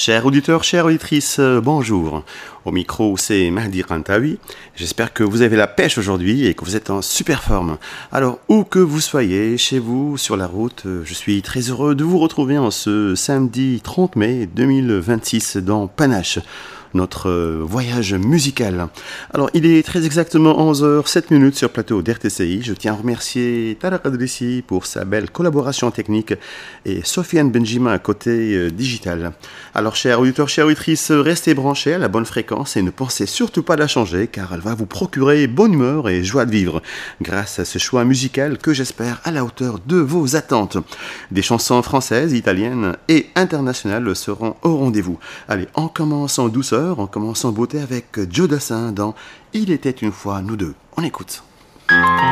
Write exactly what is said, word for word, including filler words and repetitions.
Chers auditeurs, chères auditrices, euh, bonjour. Au micro, c'est Mahdi Rantawi. J'espère que vous avez la pêche aujourd'hui et que vous êtes en super forme. Alors, où que vous soyez, chez vous, sur la route, euh, je suis très heureux de vous retrouver en ce samedi trente mai deux mille vingt-six dans Panache, notre euh, voyage musical. Alors, il est très exactement onze heures sept minutes sur le plateau d'R T C I. Je tiens à remercier Tarek Adressi pour sa belle collaboration technique et Sofiane Benjima à côté euh, digital. Alors, chers auditeurs, chères auditrices, restez branchés à la bonne fréquence et ne pensez surtout pas la changer car elle va vous procurer bonne humeur et joie de vivre grâce à ce choix musical que j'espère à la hauteur de vos attentes. Des chansons françaises, italiennes et internationales seront au rendez-vous. Allez, on commence en douceur. On commence en beauté avec Joe Dassin dans Il était une fois nous deux. On écoute.